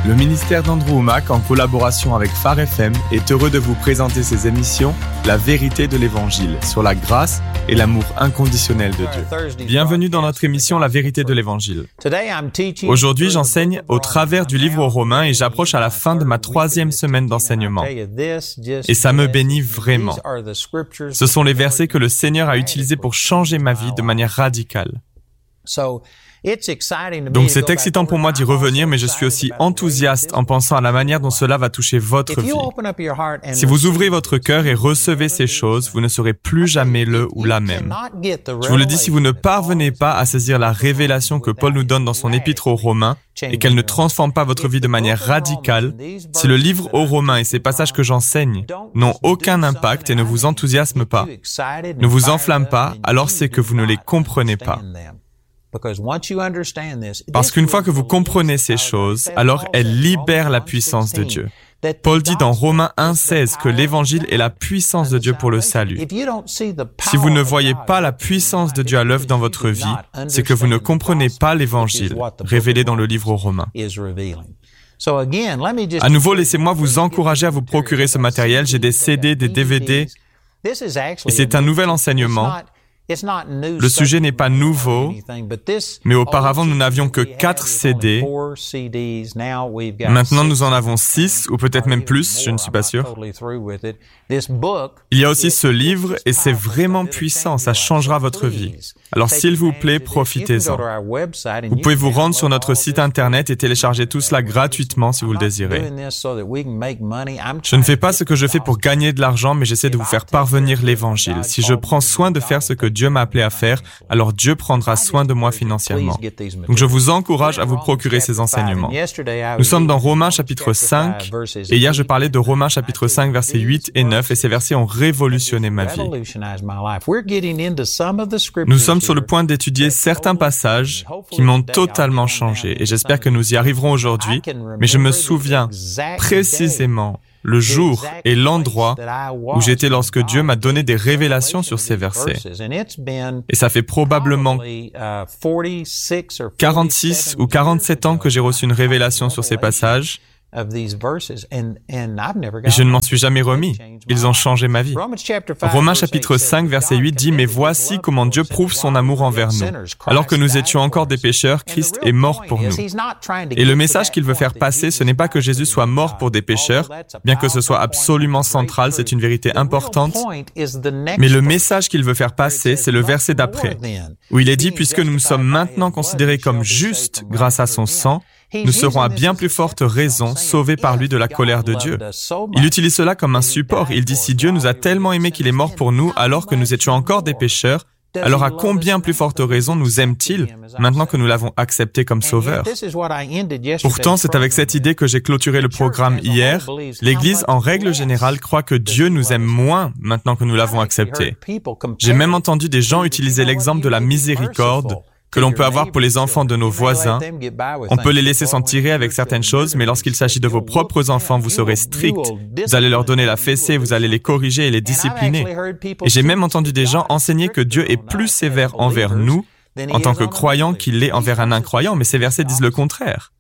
Le ministère d'Andrew Wommack, en collaboration avec Phare FM, est heureux de vous présenter ses émissions « La vérité de l'Évangile » sur la grâce et l'amour inconditionnel de Dieu. Bienvenue dans notre émission « La vérité de l'Évangile ». Aujourd'hui, j'enseigne au travers du livre aux Romains et j'approche à la fin de ma 3e semaine d'enseignement. Et ça me bénit vraiment. Ce sont les versets que le Seigneur a utilisés pour changer ma vie de manière radicale. Donc c'est excitant pour moi d'y revenir, mais je suis aussi enthousiaste en pensant à la manière dont cela va toucher votre vie. Si vous ouvrez votre cœur et recevez ces choses, vous ne serez plus jamais le ou la même. Je vous le dis, si vous ne parvenez pas à saisir la révélation que Paul nous donne dans son épître aux Romains, et qu'elle ne transforme pas votre vie de manière radicale, si le livre aux Romains et ces passages que j'enseigne n'ont aucun impact et ne vous enthousiasment pas, ne vous enflamment pas, alors c'est que vous ne les comprenez pas. Parce qu'une fois que vous comprenez ces choses, alors elles libèrent la puissance de Dieu. Paul dit dans Romains 1,16 que l'Évangile est la puissance de Dieu pour le salut. Si vous ne voyez pas la puissance de Dieu à l'œuvre dans votre vie, c'est que vous ne comprenez pas l'Évangile révélé dans le livre aux Romains. À nouveau, laissez-moi vous encourager à vous procurer ce matériel. J'ai des CD, des DVD, et c'est un nouvel enseignement. Le sujet n'est pas nouveau, mais auparavant nous n'avions que 4 CD. Maintenant nous en avons 6, ou peut-être même plus, je ne suis pas sûr. Il y a aussi ce livre, et c'est vraiment puissant, ça changera votre vie. Alors s'il vous plaît, profitez-en. Vous pouvez vous rendre sur notre site internet et télécharger tout cela gratuitement si vous le désirez. Je ne fais pas ce que je fais pour gagner de l'argent, mais j'essaie de vous faire parvenir l'Évangile. Si je prends soin de faire ce que Dieu m'a appelé à faire, alors Dieu prendra soin de moi financièrement. Donc je vous encourage à vous procurer ces enseignements. Nous sommes dans Romains chapitre 5, et hier je parlais de Romains chapitre 5, versets 8 et 9, et ces versets ont révolutionné ma vie. Nous sommes sur le point d'étudier certains passages qui m'ont totalement changé, et j'espère que nous y arriverons aujourd'hui, mais je me souviens précisément le jour et l'endroit où j'étais lorsque Dieu m'a donné des révélations sur ces versets. Et ça fait probablement 46 ou 47 ans que j'ai reçu une révélation sur ces passages. Et je ne m'en suis jamais remis. Ils ont changé ma vie. Romains chapitre 5, verset 8 dit « Mais voici comment Dieu prouve son amour envers nous. Alors que nous étions encore des pécheurs, Christ est mort pour nous. » Et le message qu'il veut faire passer, ce n'est pas que Jésus soit mort pour des pécheurs, bien que ce soit absolument central, c'est une vérité importante. Mais le message qu'il veut faire passer, c'est le verset d'après, où il est dit « Puisque nous sommes maintenant considérés comme justes grâce à son sang, nous serons à bien plus forte raison sauvés par lui de la colère de Dieu. » Il utilise cela comme un support. Il dit, si Dieu nous a tellement aimés qu'il est mort pour nous alors que nous étions encore des pécheurs, alors à combien plus forte raison nous aime-t-il maintenant que nous l'avons accepté comme sauveur? Pourtant, c'est avec cette idée que j'ai clôturé le programme hier. L'Église, en règle générale, croit que Dieu nous aime moins maintenant que nous l'avons accepté. J'ai même entendu des gens utiliser l'exemple de la miséricorde que l'on peut avoir pour les enfants de nos voisins. On peut les laisser s'en tirer avec certaines choses, mais lorsqu'il s'agit de vos propres enfants, vous serez strict. Vous allez leur donner la fessée, vous allez les corriger et les discipliner. Et j'ai même entendu des gens enseigner que Dieu est plus sévère envers nous, en tant que croyants, qu'il l'est envers un incroyant, mais ces versets disent le contraire.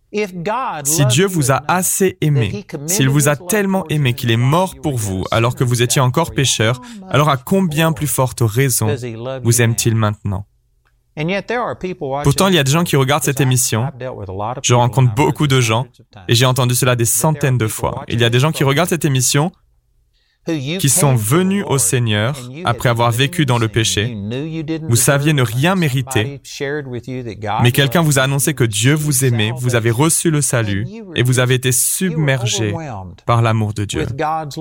Si Dieu vous a assez aimé, s'il vous a tellement aimé qu'il est mort pour vous alors que vous étiez encore pécheurs, alors à combien plus forte raison vous aime-t-il maintenant? Pourtant, il y a des gens qui regardent cette émission. Je rencontre beaucoup de gens et j'ai entendu cela des centaines de fois. Il y a des gens qui regardent cette émission qui sont venus au Seigneur après avoir vécu dans le péché. Vous saviez ne rien mériter, mais quelqu'un vous a annoncé que Dieu vous aimait, vous avez reçu le salut et vous avez été submergé par l'amour de Dieu.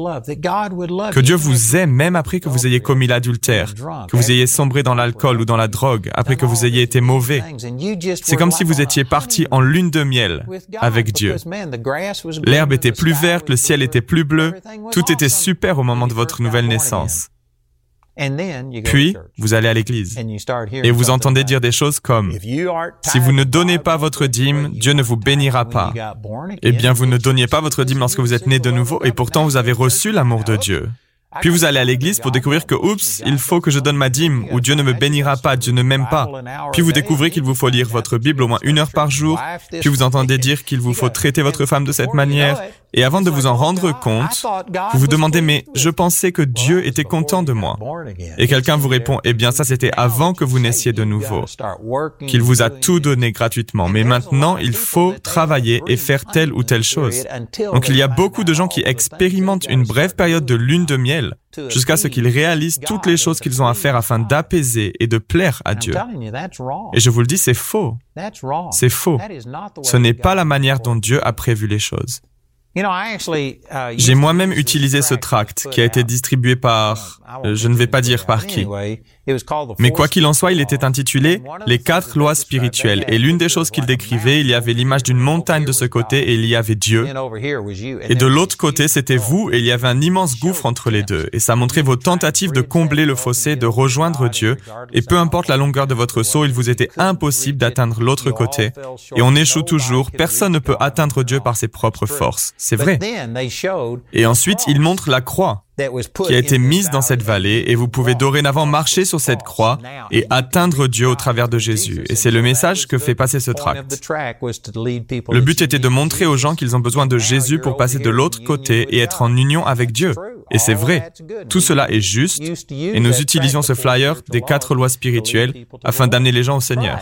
Que Dieu vous aime même après que vous ayez commis l'adultère, que vous ayez sombré dans l'alcool ou dans la drogue, après que vous ayez été mauvais. C'est comme si vous étiez parti en lune de miel avec Dieu. L'herbe était plus verte, le ciel était plus bleu, tout était super au moment de votre nouvelle naissance. Puis, vous allez à l'église et vous entendez dire des choses comme « Si vous ne donnez pas votre dîme, Dieu ne vous bénira pas. » Eh bien, vous ne donniez pas votre dîme lorsque vous êtes né de nouveau et pourtant vous avez reçu l'amour de Dieu. Puis vous allez à l'église pour découvrir que, oups, il faut que je donne ma dîme, ou Dieu ne me bénira pas, Dieu ne m'aime pas. Puis vous découvrez qu'il vous faut lire votre Bible au moins 1 heure par jour, puis vous entendez dire qu'il vous faut traiter votre femme de cette manière, et avant de vous en rendre compte, vous vous demandez, mais je pensais que Dieu était content de moi. Et quelqu'un vous répond, eh bien ça c'était avant que vous naissiez de nouveau, qu'il vous a tout donné gratuitement, mais maintenant il faut travailler et faire telle ou telle chose. Donc il y a beaucoup de gens qui expérimentent une brève période de lune de miel, jusqu'à ce qu'ils réalisent toutes les choses qu'ils ont à faire afin d'apaiser et de plaire à Dieu. Et je vous le dis, c'est faux. C'est faux. Ce n'est pas la manière dont Dieu a prévu les choses. J'ai moi-même utilisé ce tract qui a été distribué par, je ne vais pas dire par qui, mais quoi qu'il en soit, il était intitulé « Les 4 lois spirituelles » et l'une des choses qu'il décrivait, il y avait l'image d'une montagne de ce côté et il y avait Dieu, et de l'autre côté, c'était vous et il y avait un immense gouffre entre les deux, et ça montrait vos tentatives de combler le fossé, de rejoindre Dieu, et peu importe la longueur de votre saut, il vous était impossible d'atteindre l'autre côté, et on échoue toujours, personne ne peut atteindre Dieu par ses propres forces. C'est vrai. Et ensuite, il montre la croix qui a été mise dans cette vallée et vous pouvez dorénavant marcher sur cette croix et atteindre Dieu au travers de Jésus. Et c'est le message que fait passer ce tract. Le but était de montrer aux gens qu'ils ont besoin de Jésus pour passer de l'autre côté et être en union avec Dieu. Et c'est vrai. Tout cela est juste et nous utilisions ce flyer des 4 lois spirituelles afin d'amener les gens au Seigneur.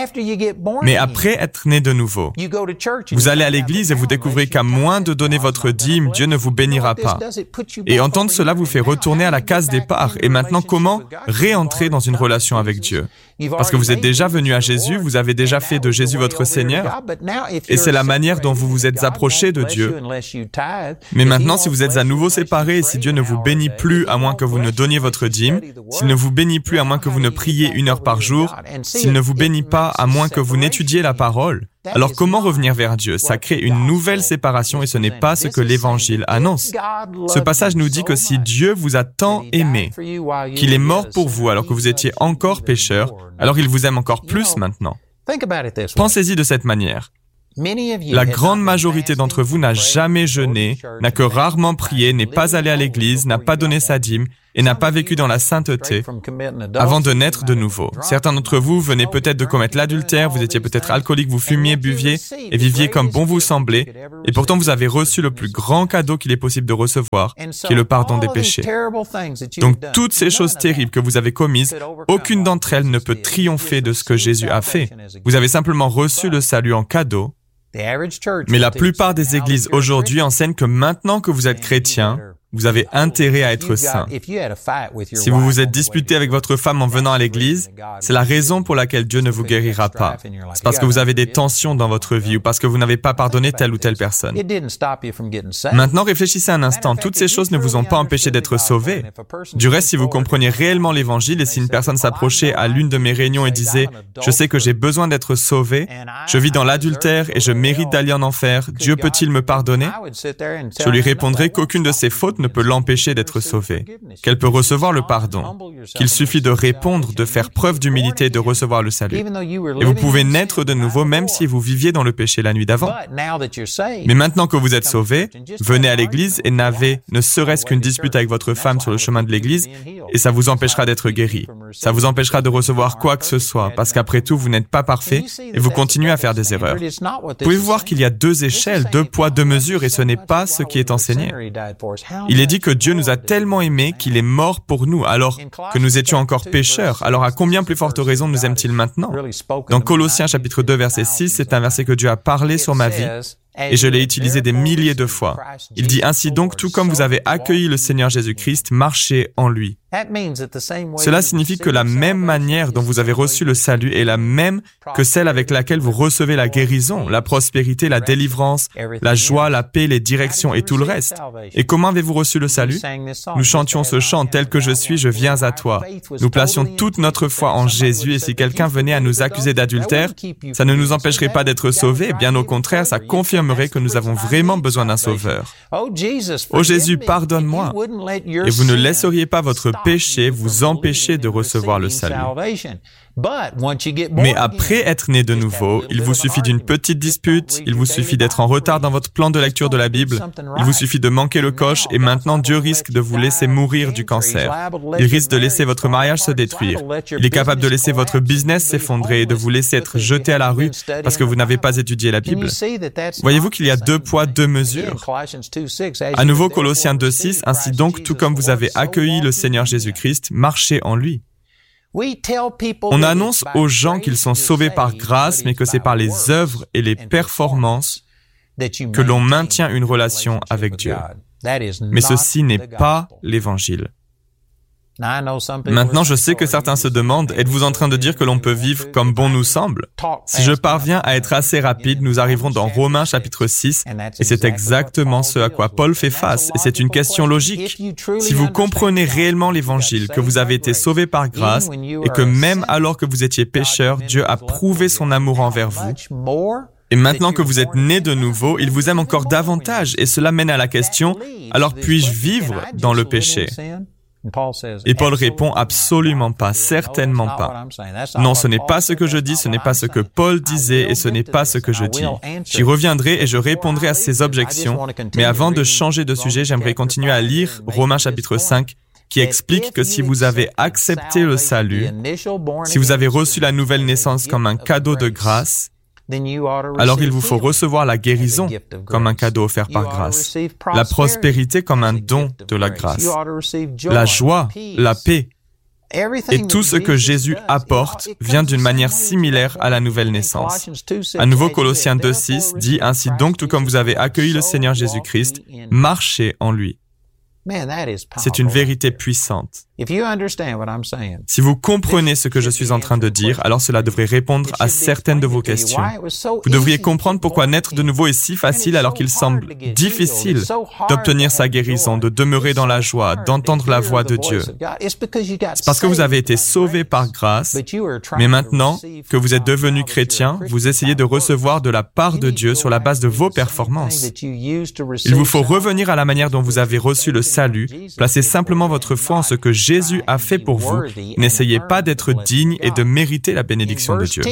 Mais après être né de nouveau, vous allez à l'église et vous découvrez qu'à moins de donner votre dîme, Dieu ne vous bénira pas. Et entendre cela vous fait retourner à la case départ. Et maintenant, comment réentrer dans une relation avec Dieu? Parce que vous êtes déjà venu à Jésus, vous avez déjà fait de Jésus votre Seigneur, et c'est la manière dont vous vous êtes approché de Dieu. Mais maintenant, si vous êtes à nouveau séparés et si Dieu ne vous bénit plus à moins que vous ne donniez votre dîme, s'il ne vous bénit plus à moins que vous ne priez 1 heure par jour, s'il ne vous bénit pas à moins que vous n'étudiez la parole, alors comment revenir vers Dieu? Ça crée une nouvelle séparation et ce n'est pas ce que l'Évangile annonce. Ce passage nous dit que si Dieu vous a tant aimé, qu'il est mort pour vous alors que vous étiez encore pécheurs, alors il vous aime encore plus maintenant. Pensez-y de cette manière. La grande majorité d'entre vous n'a jamais jeûné, n'a que rarement prié, n'est pas allé à l'église, n'a pas donné sa dîme et n'a pas vécu dans la sainteté avant de naître de nouveau. Certains d'entre vous venaient peut-être de commettre l'adultère, vous étiez peut-être alcoolique, vous fumiez, buviez et viviez comme bon vous semblait, et pourtant vous avez reçu le plus grand cadeau qu'il est possible de recevoir, qui est le pardon des péchés. Donc toutes ces choses terribles que vous avez commises, aucune d'entre elles ne peut triompher de ce que Jésus a fait. Vous avez simplement reçu le salut en cadeau. Mais la plupart des églises aujourd'hui enseignent que maintenant que vous êtes chrétien, vous avez intérêt à être saint. Si vous vous êtes disputé avec votre femme en venant à l'église, c'est la raison pour laquelle Dieu ne vous guérira pas. C'est parce que vous avez des tensions dans votre vie ou parce que vous n'avez pas pardonné telle ou telle personne. Maintenant, réfléchissez un instant. Toutes ces choses ne vous ont pas empêché d'être sauvés. Du reste, si vous compreniez réellement l'Évangile et si une personne s'approchait à l'une de mes réunions et disait « Je sais que j'ai besoin d'être sauvé, je vis dans l'adultère et je mérite d'aller en enfer, Dieu peut-il me pardonner ?» Je lui répondrai qu'aucune de ses fautes ne peut l'empêcher d'être sauvée, qu'elle peut recevoir le pardon, qu'il suffit de répondre, de faire preuve d'humilité et de recevoir le salut. Et vous pouvez naître de nouveau même si vous viviez dans le péché la nuit d'avant. Mais maintenant que vous êtes sauvé, venez à l'église et n'avez ne serait-ce qu'une dispute avec votre femme sur le chemin de l'église et ça vous empêchera d'être guéri. Ça vous empêchera de recevoir quoi que ce soit parce qu'après tout, vous n'êtes pas parfait et vous continuez à faire des erreurs. Pouvez-vous voir qu'il y a 2 échelles, 2 poids, 2 mesures et ce n'est pas ce qui est enseigné. Il est dit que Dieu nous a tellement aimés qu'il est mort pour nous, alors que nous étions encore pécheurs. Alors à combien plus forte raison nous aime-t-il maintenant? Dans Colossiens chapitre 2 verset 6, c'est un verset que Dieu a parlé sur ma vie et je l'ai utilisé des milliers de fois. Il dit ainsi donc, tout comme vous avez accueilli le Seigneur Jésus-Christ, marchez en lui. Cela signifie que la même manière dont vous avez reçu le salut est la même que celle avec laquelle vous recevez la guérison, la prospérité, la délivrance, la joie, la paix, les directions et tout le reste. Et comment avez-vous reçu le salut? Nous chantions ce chant, tel que je suis, je viens à toi. Nous placions toute notre foi en Jésus et si quelqu'un venait à nous accuser d'adultère, ça ne nous empêcherait pas d'être sauvés, bien au contraire, ça confirmerait que nous avons vraiment besoin d'un sauveur. Ô Jésus, pardonne-moi. Et vous ne laisseriez pas votre péché vous empêcher de recevoir le salut. Mais après être né de nouveau, il vous suffit d'une petite dispute, il vous suffit d'être en retard dans votre plan de lecture de la Bible, il vous suffit de manquer le coche et maintenant Dieu risque de vous laisser mourir du cancer. Il risque de laisser votre mariage se détruire. Il est capable de laisser votre business s'effondrer et de vous laisser être jeté à la rue parce que vous n'avez pas étudié la Bible. Voyez-vous qu'il y a 2 poids, 2 mesures. À nouveau, Colossiens 2:6, ainsi donc, tout comme vous avez accueilli le Seigneur Jésus-Christ, marchez en lui. On annonce aux gens qu'ils sont sauvés par grâce, mais que c'est par les œuvres et les performances que l'on maintient une relation avec Dieu. Mais ceci n'est pas l'Évangile. Maintenant, je sais que certains se demandent, êtes-vous en train de dire que l'on peut vivre comme bon nous semble? Si je parviens à être assez rapide, nous arriverons dans Romains chapitre 6, et c'est exactement ce à quoi Paul fait face, et c'est une question logique. Si vous comprenez réellement l'Évangile, que vous avez été sauvés par grâce, et que même alors que vous étiez pécheurs, Dieu a prouvé son amour envers vous, et maintenant que vous êtes nés de nouveau, il vous aime encore davantage, et cela mène à la question, alors puis-je vivre dans le péché? Et Paul répond absolument pas, certainement pas. Non, ce n'est pas ce que je dis, ce n'est pas ce que Paul disait et ce n'est pas ce que je dis. J'y reviendrai et je répondrai à ces objections, mais avant de changer de sujet, j'aimerais continuer à lire Romains chapitre 5, qui explique que si vous avez accepté le salut, si vous avez reçu la nouvelle naissance comme un cadeau de grâce, alors il vous faut recevoir la guérison comme un cadeau offert par grâce, la prospérité comme un don de la grâce, la joie, la paix, et tout ce que Jésus apporte vient d'une manière similaire à la nouvelle naissance. À nouveau, Colossiens 2:6 dit « Ainsi donc, tout comme vous avez accueilli le Seigneur Jésus-Christ, marchez en lui ». C'est une vérité puissante. Si vous comprenez ce que je suis en train de dire, alors cela devrait répondre à certaines de vos questions. Vous devriez comprendre pourquoi naître de nouveau est si facile alors qu'il semble difficile d'obtenir sa guérison, de demeurer dans la joie, d'entendre la voix de Dieu. C'est parce que vous avez été sauvés par grâce, mais maintenant que vous êtes devenus chrétiens, vous essayez de recevoir de la part de Dieu sur la base de vos performances. Il vous faut revenir à la manière dont vous avez reçu le salut, placez simplement votre foi en ce que Jésus a fait pour vous. N'essayez pas d'être digne et de mériter la bénédiction de Dieu.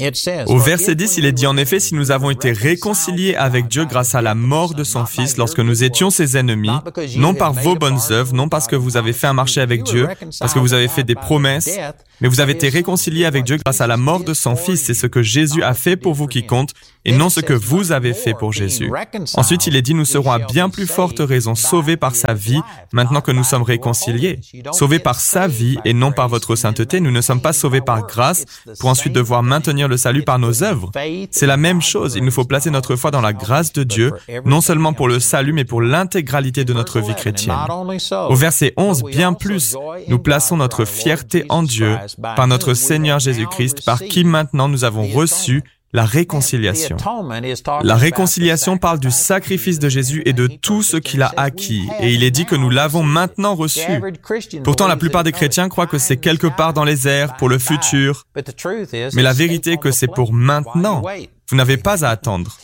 Au verset 10, il est dit en effet, si nous avons été réconciliés avec Dieu grâce à la mort de son Fils lorsque nous étions ses ennemis, non par vos bonnes œuvres, non parce que vous avez fait un marché avec Dieu, parce que vous avez fait des promesses, mais vous avez été réconciliés avec Dieu grâce à la mort de son Fils. C'est ce que Jésus a fait pour vous qui compte, et non ce que vous avez fait pour Jésus. Ensuite, il est dit, nous serons à bien plus forte raison sauvés par sa vie, maintenant que nous sommes réconciliés. Sauvés par sa vie et non par votre sainteté, nous ne sommes pas sauvés par grâce pour ensuite devoir maintenir le salut par nos œuvres. C'est la même chose, il nous faut placer notre foi dans la grâce de Dieu, non seulement pour le salut, mais pour l'intégralité de notre vie chrétienne. Au verset 11, bien plus, nous plaçons notre fierté en Dieu, par notre Seigneur Jésus-Christ, par qui maintenant nous avons reçu la réconciliation. La réconciliation parle du sacrifice de Jésus et de tout ce qu'il a acquis, et il est dit que nous l'avons maintenant reçu. Pourtant, la plupart des chrétiens croient que c'est quelque part dans les airs, pour le futur, mais la vérité est que c'est pour maintenant. Vous n'avez pas à attendre.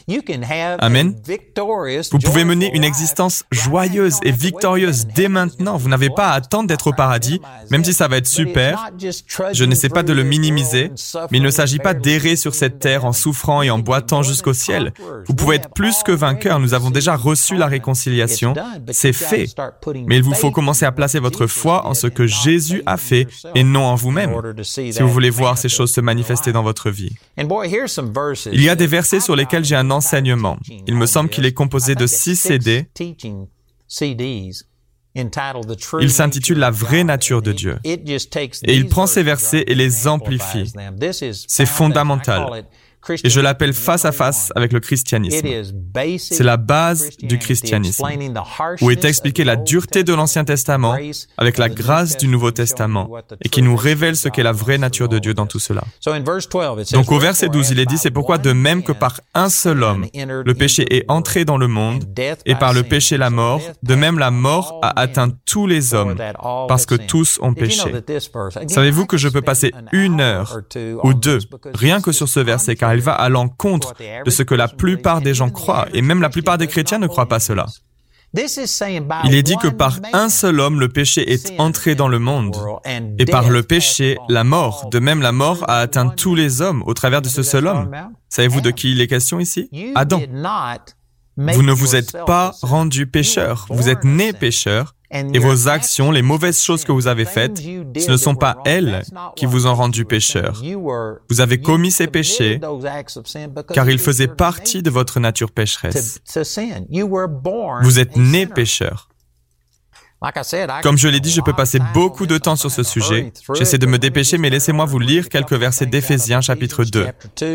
Amen. Vous pouvez mener une existence joyeuse et victorieuse dès maintenant. Vous n'avez pas à attendre d'être au paradis, même si ça va être super. Je n'essaie pas de le minimiser, mais il ne s'agit pas d'errer sur cette terre en souffrant et en boitant jusqu'au ciel. Vous pouvez être plus que vainqueur. Nous avons déjà reçu la réconciliation. C'est fait. Mais il vous faut commencer à placer votre foi en ce que Jésus a fait et non en vous-même, si vous voulez voir ces choses se manifester dans votre vie. Il y a des versets sur lesquels j'ai un enseignement. Il me semble qu'il est composé de 6 CD. Il s'intitule « La vraie nature de Dieu ». Et il prend ces versets et les amplifie. C'est fondamental. Et je l'appelle face à face avec le christianisme. C'est la base du christianisme, où est expliquée la dureté de l'Ancien Testament avec la grâce du Nouveau Testament, et qui nous révèle ce qu'est la vraie nature de Dieu dans tout cela. Donc au verset 12, il est dit, c'est pourquoi de même que par un seul homme, le péché est entré dans le monde, et par le péché la mort, de même la mort a atteint tous les hommes, parce que tous ont péché. Savez-vous que je peux passer 1 heure ou 2, rien que sur ce verset, car il va à l'encontre de ce que la plupart des gens croient, et même la plupart des chrétiens ne croient pas cela. Il est dit que par un seul homme, le péché est entré dans le monde. Et par le péché, la mort. De même, la mort a atteint tous les hommes au travers de ce seul homme. Savez-vous de qui il est question ici? Adam. Vous ne vous êtes pas rendu pécheur. Vous êtes né pécheur. Et vos actions, les mauvaises choses que vous avez faites, ce ne sont pas elles qui vous ont rendu pécheur. Vous avez commis ces péchés car ils faisaient partie de votre nature pécheresse. Vous êtes né pécheur. Comme je l'ai dit, je peux passer beaucoup de temps sur ce sujet. J'essaie de me dépêcher, mais laissez-moi vous lire quelques versets d'Éphésiens, chapitre 2.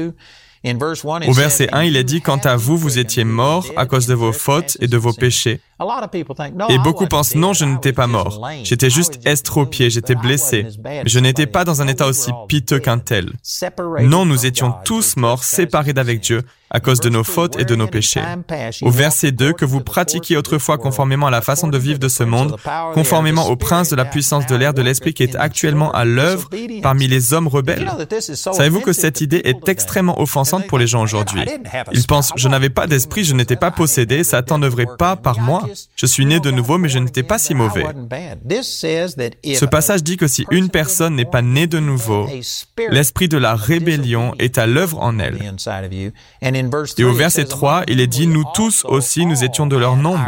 Au verset 1, il est dit « Quant à vous, vous étiez morts à cause de vos fautes et de vos péchés. » Et beaucoup pensent « Non, je n'étais pas mort. J'étais juste estropié, j'étais blessé. Mais je n'étais pas dans un état aussi piteux qu'un tel. Non, nous étions tous morts, séparés d'avec Dieu, à cause de nos fautes et de nos péchés. » Au verset 2, « Que vous pratiquiez autrefois conformément à la façon de vivre de ce monde, conformément au prince de la puissance de l'air de l'esprit qui est actuellement à l'œuvre parmi les hommes rebelles. » Savez-vous que cette idée est extrêmement offensante pour les gens aujourd'hui? Ils pensent « Je n'avais pas d'esprit, je n'étais pas possédé, Satan n'œuvrait pas par moi. Je suis né de nouveau, mais je n'étais pas si mauvais. » Ce passage dit que si une personne n'est pas née de nouveau, l'esprit de la rébellion est à l'œuvre en elle. Et au verset 3, il est dit « Nous tous aussi, nous étions de leur nombre. »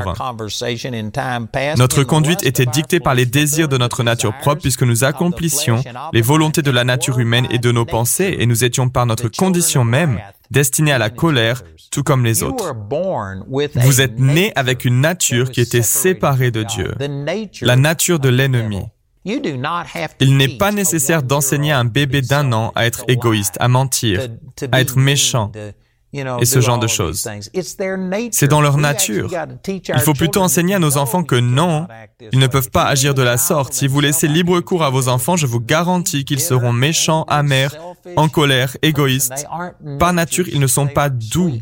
Notre conduite était dictée par les désirs de notre nature propre puisque nous accomplissions les volontés de la nature humaine et de nos pensées et nous étions par notre condition même destinés à la colère, tout comme les autres. Vous êtes nés avec une nature qui était séparée de Dieu, la nature de l'ennemi. Il n'est pas nécessaire d'enseigner à un bébé d'1 an à être égoïste, à mentir, à être méchant, et ce genre de choses. C'est dans leur nature. Il faut plutôt enseigner à nos enfants que non, ils ne peuvent pas agir de la sorte. Si vous laissez libre cours à vos enfants, je vous garantis qu'ils seront méchants, amers, en colère, égoïstes. Par nature, ils ne sont pas doux.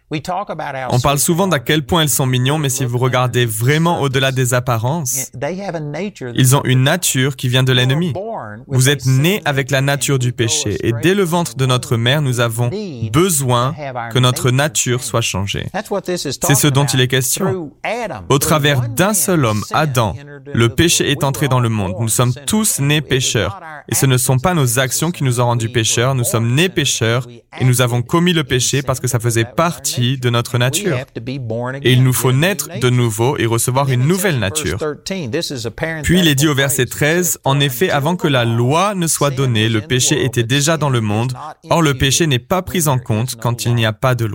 On parle souvent d'à quel point ils sont mignons, mais si vous regardez vraiment au-delà des apparences, ils ont une nature qui vient de l'ennemi. Vous êtes nés avec la nature du péché, et dès le ventre de notre mère, nous avons besoin que notre nature soit changée. C'est ce dont il est question. Au travers d'un seul homme, Adam, le péché est entré dans le monde. Nous sommes tous nés pécheurs, et ce ne sont pas nos actions qui nous ont rendus pécheurs. Nous sommes nés pécheurs, et nous avons commis le péché parce que ça faisait partie de notre nature. Et il nous faut naître de nouveau et recevoir une nouvelle nature. Puis il est dit au verset 13, « En effet, avant que la loi ne soit donnée, le péché était déjà dans le monde. Or, le péché n'est pas pris en compte quand il n'y a pas de loi. »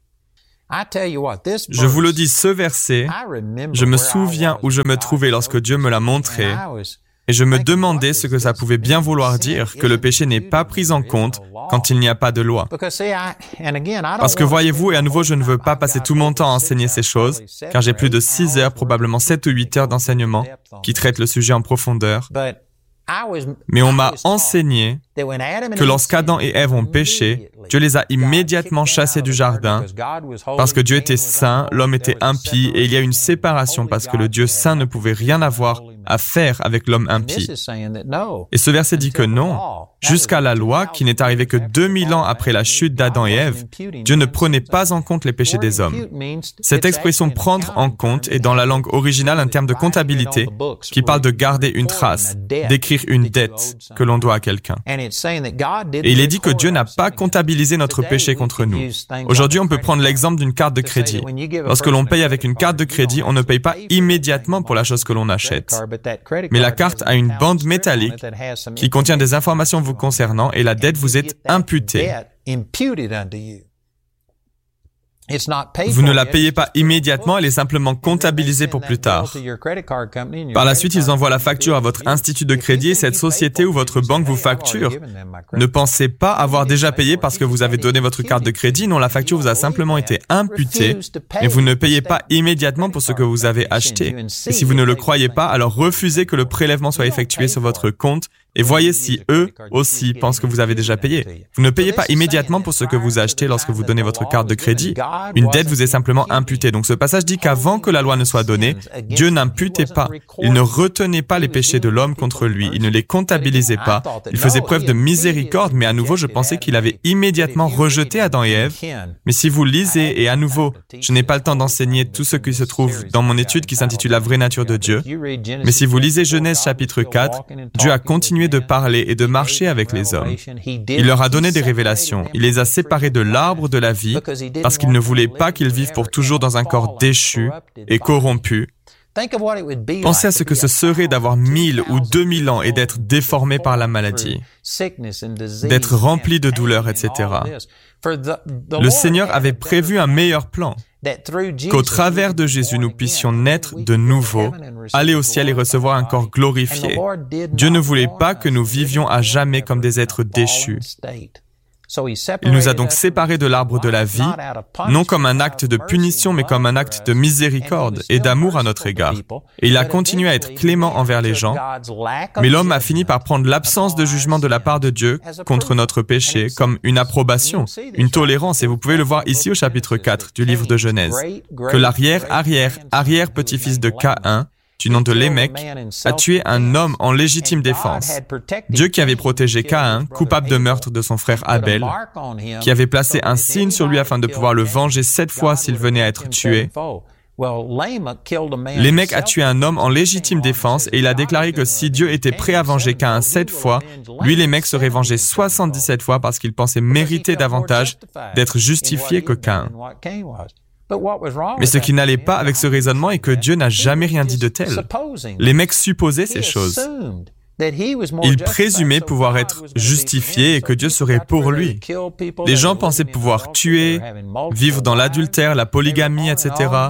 Je vous le dis, ce verset, je me souviens où je me trouvais lorsque Dieu me l'a montré. Et je me demandais ce que ça pouvait bien vouloir dire, que le péché n'est pas pris en compte quand il n'y a pas de loi. Parce que voyez-vous, et à nouveau, je ne veux pas passer tout mon temps à enseigner ces choses, car j'ai plus de 6 heures, probablement 7 ou 8 heures d'enseignement qui traitent le sujet en profondeur. Mais on m'a enseigné que lorsqu'Adam et Ève ont péché, Dieu les a immédiatement chassés du jardin parce que Dieu était saint, l'homme était impie et il y a une séparation parce que le Dieu saint ne pouvait rien avoir à faire avec l'homme impie. Et ce verset dit que non, jusqu'à la loi, qui n'est arrivée que 2000 ans après la chute d'Adam et Ève, Dieu ne prenait pas en compte les péchés des hommes. Cette expression « prendre en compte » est dans la langue originale un terme de comptabilité qui parle de garder une trace, d'écrire une dette que l'on doit à quelqu'un. Et il est dit que Dieu n'a pas comptabilisé notre péché contre nous. Aujourd'hui, on peut prendre l'exemple d'une carte de crédit. Lorsque l'on paye avec une carte de crédit, on ne paye pas immédiatement pour la chose que l'on achète. Mais la carte a une bande métallique qui contient des informations vous concernant et la dette vous est imputée. Vous ne la payez pas immédiatement, elle est simplement comptabilisée pour plus tard. Par la suite, ils envoient la facture à votre institut de crédit et cette société ou votre banque vous facture. Ne pensez pas avoir déjà payé parce que vous avez donné votre carte de crédit. Non, la facture vous a simplement été imputée, mais vous ne payez pas immédiatement pour ce que vous avez acheté. Et si vous ne le croyez pas, alors refusez que le prélèvement soit effectué sur votre compte et voyez si eux aussi pensent que vous avez déjà payé. Vous ne payez pas immédiatement pour ce que vous achetez lorsque vous donnez votre carte de crédit. Une dette vous est simplement imputée. Donc ce passage dit qu'avant que la loi ne soit donnée, Dieu n'imputait pas. Il ne retenait pas les péchés de l'homme contre lui. Il ne les comptabilisait pas. Il faisait preuve de miséricorde, mais à nouveau, je pensais qu'il avait immédiatement rejeté Adam et Ève. Mais si vous lisez, et à nouveau, je n'ai pas le temps d'enseigner tout ce qui se trouve dans mon étude qui s'intitule La vraie nature de Dieu, mais si vous lisez Genèse chapitre 4, Dieu a continué de parler et de marcher avec les hommes. Il leur a donné des révélations. Il les a séparés de l'arbre de la vie parce qu'il ne voulait pas qu'ils vivent pour toujours dans un corps déchu et corrompu. Pensez à ce que ce serait d'avoir 1000 ou 2000 ans et d'être déformé par la maladie, d'être rempli de douleurs, etc. Le Seigneur avait prévu un meilleur plan, qu'au travers de Jésus, nous puissions naître de nouveau, aller au ciel et recevoir un corps glorifié. Dieu ne voulait pas que nous vivions à jamais comme des êtres déchus. Il nous a donc séparés de l'arbre de la vie, non comme un acte de punition, mais comme un acte de miséricorde et d'amour à notre égard. Et il a continué à être clément envers les gens, mais l'homme a fini par prendre l'absence de jugement de la part de Dieu contre notre péché comme une approbation, une tolérance. Et vous pouvez le voir ici au chapitre 4 du livre de Genèse, que l'arrière-petit-fils de Caïn, du nom de Lémec, a tué un homme en légitime défense. Dieu qui avait protégé Caïn, coupable de meurtre de son frère Abel, qui avait placé un signe sur lui afin de pouvoir le venger 7 fois s'il venait à être tué. Lémec a tué un homme en légitime défense et il a déclaré que si Dieu était prêt à venger Caïn 7 fois, lui Lémec serait vengé 77 fois parce qu'il pensait mériter davantage d'être justifié que Caïn. Mais ce qui n'allait pas avec ce raisonnement est que Dieu n'a jamais rien dit de tel. Les mecs supposaient ces choses. Ils présumaient pouvoir être justifiés et que Dieu serait pour lui. Les gens pensaient pouvoir tuer, vivre dans l'adultère, la polygamie, etc.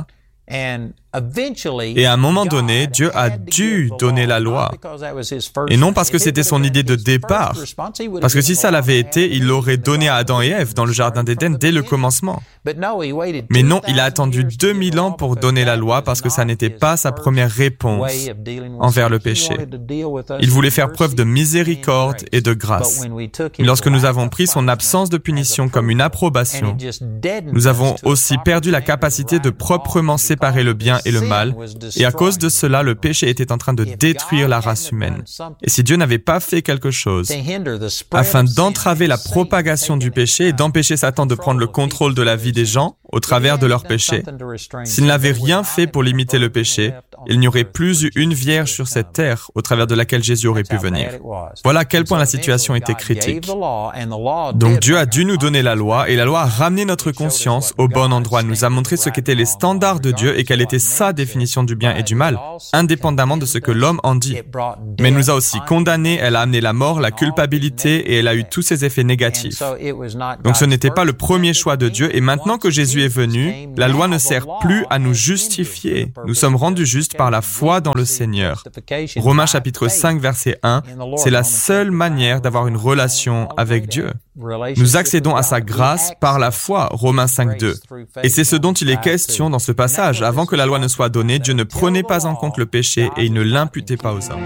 Et à un moment donné, Dieu a dû donner la loi. Et non parce que c'était son idée de départ. Parce que si ça l'avait été, il l'aurait donné à Adam et Ève dans le jardin d'Éden dès le commencement. Mais non, il a attendu 2000 ans pour donner la loi parce que ça n'était pas sa première réponse envers le péché. Il voulait faire preuve de miséricorde et de grâce. Mais lorsque nous avons pris son absence de punition comme une approbation, nous avons aussi perdu la capacité de proprement séparer le bien et le mal, et à cause de cela, le péché était en train de détruire la race humaine. Et si Dieu n'avait pas fait quelque chose afin d'entraver la propagation du péché et d'empêcher Satan de prendre le contrôle de la vie des gens au travers de leurs péchés, s'il n'avait rien fait pour limiter le péché, il n'y aurait plus eu une vierge sur cette terre au travers de laquelle Jésus aurait pu venir. Voilà à quel point la situation était critique. Donc Dieu a dû nous donner la loi et la loi a ramené notre conscience au bon endroit, nous a montré ce qu'étaient les standards de Dieu et quelle était sa définition du bien et du mal, indépendamment de ce que l'homme en dit. Mais elle nous a aussi condamnés, elle a amené la mort, la culpabilité et elle a eu tous ses effets négatifs. Donc ce n'était pas le premier choix de Dieu et maintenant que Jésus est venu, la loi ne sert plus à nous justifier. Nous sommes rendus justes par la foi dans le Seigneur. Romains chapitre 5 verset 1, c'est la seule manière d'avoir une relation avec Dieu. Nous accédons à sa grâce par la foi, Romains 5, 2. Et c'est ce dont il est question dans ce passage. Avant que la loi ne soit donnée, Dieu ne prenait pas en compte le péché et il ne l'imputait pas aux hommes.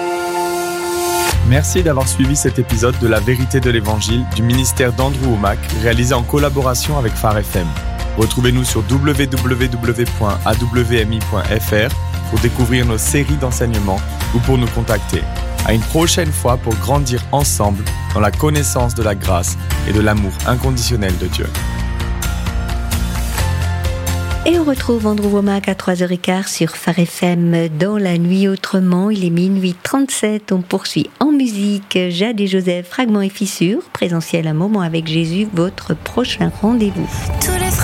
Merci d'avoir suivi cet épisode de La Vérité de l'Évangile du ministère d'Andrew Wommack, réalisé en collaboration avec Phare FM. Retrouvez-nous sur www.awmi.fr pour découvrir nos séries d'enseignements ou pour nous contacter. À une prochaine fois pour grandir ensemble dans la connaissance de la grâce et de l'amour inconditionnel de Dieu. Et on retrouve Andrew Wommack à 3h15 sur Phare FM dans la nuit autrement. Il est minuit 37. On poursuit en musique. Jade et Joseph, Fragments et fissures. Présentiel, un moment avec Jésus, votre prochain rendez-vous.